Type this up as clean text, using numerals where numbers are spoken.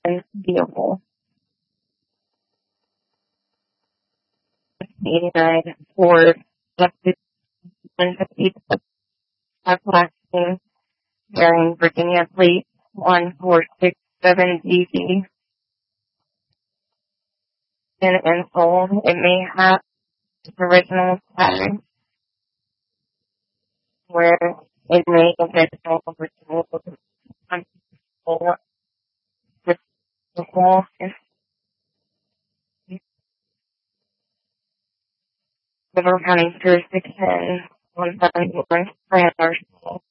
licensed vehicle. 89 Ford F-150 Blackstone bearing Virginia plate 1467DD. And sold. It may have original tag where it may additional original vehicle in River County jurisdiction 171 Grand Arsenal.